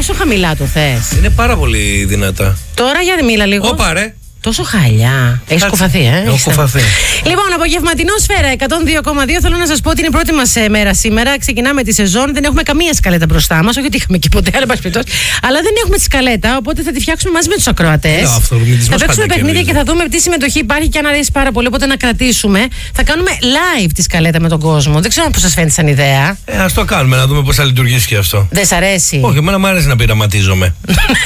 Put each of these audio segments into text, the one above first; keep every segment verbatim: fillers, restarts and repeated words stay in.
Τόσο χαμηλά το θες? Είναι πάρα πολύ δυνατά. Τώρα για μίλα λίγο. Όπα ρε. Τόσο χαλιά. Έχεις κουφαθεί, ε. Έχω κουφαθεί. Λοιπόν, απογευματινό Σφαίρα εκατόν δύο κόμμα δύο. Θέλω να σας πω ότι είναι η πρώτη μας μέρα σήμερα. Ξεκινάμε τη σεζόν. Δεν έχουμε καμία σκαλέτα μπροστά μας. Όχι ότι είχαμε και ποτέ, αλλά πάση περιπτώσει. Αλλά δεν έχουμε τη σκαλέτα. Οπότε θα τη φτιάξουμε μαζί με τους ακροατές. Θα παίξουμε παιχνίδια και θα δούμε τι συμμετοχή υπάρχει και αν αρέσει πάρα πολύ. Οπότε να κρατήσουμε. Θα κάνουμε live τη σκαλέτα με τον κόσμο. Δεν ξέρω πώς σας φαίνεται σαν ιδέα. Ε, ας το κάνουμε, να δούμε πώς θα λειτουργήσει και αυτό. Δεν σ' αρέσει? Όχι, εμένα μου αρέσει να πειραματίζομαι.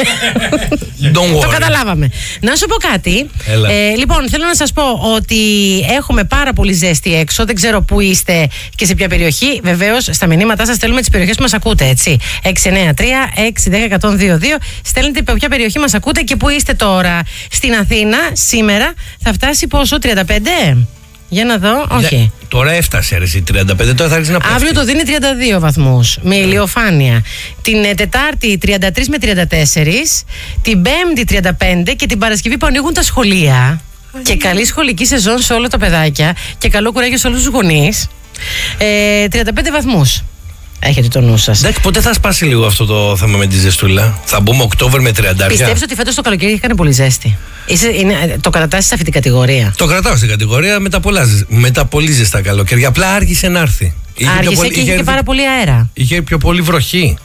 Το καταλάβαμε. Να σου πω κάτι. Ε, λοιπόν, θέλω να σας πω ότι έχουμε πάρα πολύ ζέστη έξω. Δεν ξέρω πού είστε και σε ποια περιοχή. Βεβαίως, στα μηνύματά σας στέλνουμε τις περιοχές που μας ακούτε, έτσι. έξι εννιά τρία έξι ένα μηδέν ένα μηδέν δύο δύο. Στέλνετε από ποια περιοχή μας ακούτε και πού είστε τώρα. Στην Αθήνα, σήμερα θα φτάσει πόσο, τριάντα πέντε? Για να δω, όχι. Για, τώρα έφτασε ρε, τριάντα πέντε, τώρα θα άρχισε να πέφτει. Αύριο το δίνει τριάντα δύο βαθμούς με ηλιοφάνεια. Την ε, Τετάρτη τριάντα τρία με τριάντα τέσσερα. Την Πέμπτη τριάντα πέντε και την Παρασκευή που ανοίγουν τα σχολεία. Και καλή σχολική σεζόν σε όλα τα παιδάκια και καλό κουράγιο σε όλους τους γονείς. Ε, τριάντα πέντε βαθμούς. Έχετε το νου σας. Εντάξει, ποτέ θα σπάσει λίγο αυτό το θέμα με τη ζεστούλα? Θα μπούμε Οκτώβρη με τριάντα. Πιστεύεις ότι φέτος το καλοκαίρι έχει κάνει πολύ ζέστη? Είσαι, είναι, το κρατάς σε αυτή την κατηγορία? Το κρατάω στην κατηγορία με τα, πολλά, με τα πολύ ζεστά καλοκαίρια. Απλά άργησε να έρθει. Είχε άργησε πολύ, και είχε, είχε και πάρα πολύ αέρα. Είχε πιο πολύ βροχή.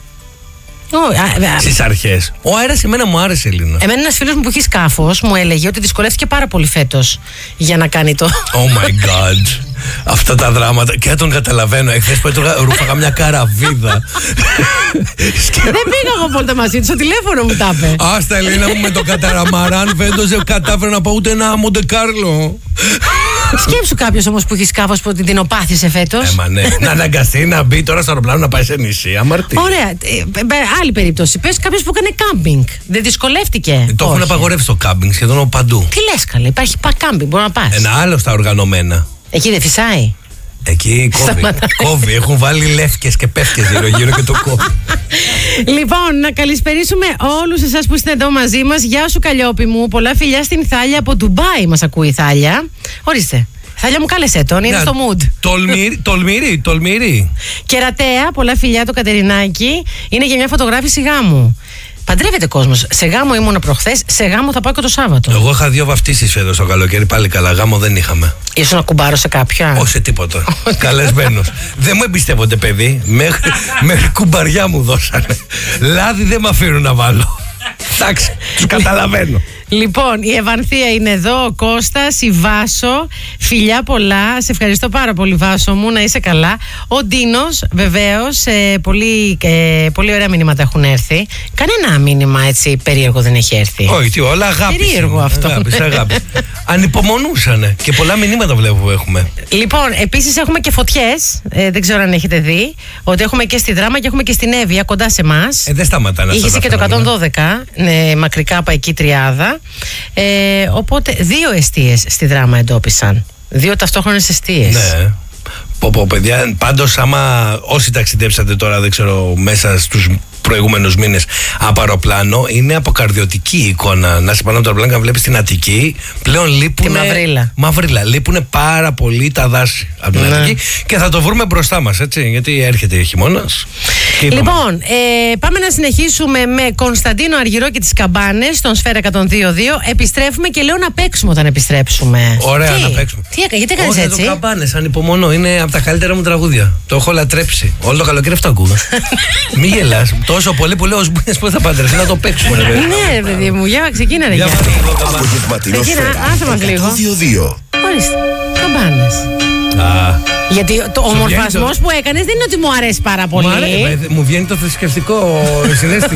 Στις αρχές. Ο αέρας εμένα μου άρεσε, Ελίνα. Εμένα ένας φίλος μου που έχει σκάφος μου έλεγε ότι δυσκολεύτηκε πάρα πολύ φέτος για να κάνει το. Oh my god. Αυτά τα δράματα. Και δεν τον καταλαβαίνω. Εχθές που έτρωγα, ρούφαγα μια καραβίδα. Δεν πήγα εγώ πολύ μαζί του, στο τηλέφωνο μου τα είπε. Άστα, Ελίνα μου, με το καταραμαράν φέτος δεν κατάφερα να πάω ούτε ένα Μοντεκάρλο. Σκέψου κάποιος όμως που έχει σκάφος που την οπάθησε φέτος. Ε, μα ναι. Να αναγκαστεί να μπει τώρα στο αεροπλάνο να πάει σε νησί. Αμαρτή. Ωραία. Άλλη περίπτωση. Πες κάποιος που έκανε κάμπινγκ. Δεν δυσκολεύτηκε? Το έχουν απαγορεύσει το κάμπινγκ σχεδόν παντού. Τι λες καλέ, υπάρχει κάμπινγκ, μπορεί να πας. Ένα άλλο στα οργανωμένα. Εκεί δεν φυσάει? Εκεί κόβει. Κόβει. Έχουν βάλει λεύκες και πεύκες γύρω-γύρω και το κόβει. Λοιπόν, να καλησπερίσουμε όλους εσάς που είστε εδώ μαζί μας. Γεια σου, Καλλιόπη μου. Πολλά φιλιά στην Θάλια από Ντουμπάι. Μας ακούει η Θάλια. Ορίστε. Θάλια μου, κάλεσε τον, είναι στο mood. Τολμήρι, τολμήρι, τολμήρι. Κερατέα, πολλά φιλιά το Κατερινάκι. Είναι για μια φωτογράφηση γάμου. Παντρεύεται κόσμος. Σε γάμο ήμουν προχθές, σε γάμο θα πάω και το Σάββατο. Εγώ είχα δύο βαφτίσεις φέτος το καλοκαίρι, πάλι καλά. Γάμο δεν είχαμε. Ήσουν να κουμπάρω σε κάποια? Όχι σε τίποτα. Καλεσμένος. Δεν μου εμπιστεύονται, παιδί. Μέχρι, μέχρι κουμπαριά μου δώσανε. Λάδι δεν με αφήνουν να βάλω. Εντάξει, τους καταλαβαίνω. Λοιπόν, η Ευανθία είναι εδώ, ο Κώστας, η Βάσο. Φιλιά πολλά. Σε ευχαριστώ πάρα πολύ, Βάσο μου, να είσαι καλά. Ο Ντίνος, βεβαίως. Ε, πολύ, ε, πολύ ωραία μηνύματα έχουν έρθει. Κανένα μήνυμα έτσι περίεργο δεν έχει έρθει. Όχι, τι, όλα αγάπη. Περίεργο αυτό. Αγάπης, αγάπης. Ανυπομονούσανε. Και πολλά μηνύματα βλέπω που έχουμε. Λοιπόν, επίσης έχουμε και φωτιές. Ε, δεν ξέρω αν έχετε δει. Ότι έχουμε και στη Δράμα και έχουμε και στην Εύβοια κοντά σε εμάς. Ε, δεν σταματάνε αυτά. Είχε και το εκατόν δώδεκα, ναι, μακρικά από εκεί Τριάδα. Ε, οπότε δύο εστίες στη Δράμα εντόπισαν. Δύο ταυτόχρονες εστίες. Ναι. Πω, πω, παιδιά, πάντως άμα όσοι ταξιδέψατε τώρα, δεν ξέρω, μέσα στους προηγούμενους μήνες από αεροπλάνο, είναι αποκαρδιωτική η εικόνα. Να σε πάνω από το αεροπλάνο και να βλέπεις την Αττική. Πλέον λείπουν. Τη Μαυρίλα. Μαυρίλα. Λείπουν πάρα πολύ τα δάση από την ναι. Αττική και θα το βρούμε μπροστά μας, έτσι. Γιατί έρχεται ο χειμώνας. Λοιπόν, ε, πάμε να συνεχίσουμε με Κωνσταντίνο Αργυρό και τις καμπάνες στον Σφαίρα εκατόν δύο δύο. Επιστρέφουμε και λέω να παίξουμε όταν επιστρέψουμε. Ωραία, τι? να παίξουμε. Τι, γιατί έκανες έτσι? Όχι, το καμπάνες, ανυπομονώ. Είναι από τα καλύτερα μου τραγούδια. Το έχω λατρέψει. Όλο το καλοκαίρι αυτό ακούω. Μη γελάς. Τόσο πολύ που λέω ως μπούνες που θα παντρευτεί να το παίξουμε. Ναι, ρε παιδί μου, για ξεκίνα ρε Γιάννη. Ξεκίνα, άσε μας λίγο. Ορίστε, καμπάνες. Γιατί το, ο μορφασμός που έκανες δεν είναι ότι μου αρέσει πάρα πολύ. Μου βγαίνει το θρησκευτικό συνέστημα.